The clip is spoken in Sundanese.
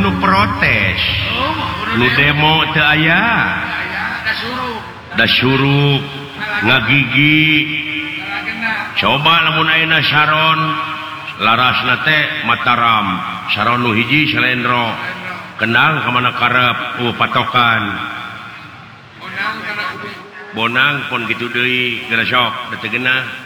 nu protes nu demo teu aya da suruh ngagigi coba lamun ayeuna Sharon larasna teh Mataram Sharon nu hiji Salendro kenal ka mana karep patokan bonang pon kitu deui geura sok da teu geunah